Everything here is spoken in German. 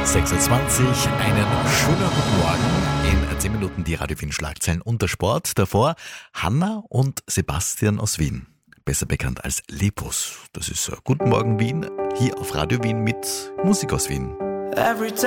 6.20 Uhr, einen schönen guten Morgen. In 10 Minuten die Radio Wien Schlagzeilen und der Sport. Davor Hanna und Sebastian aus Wien, besser bekannt als Lepus. Das ist Guten Morgen Wien, hier auf Radio Wien mit Musik aus Wien.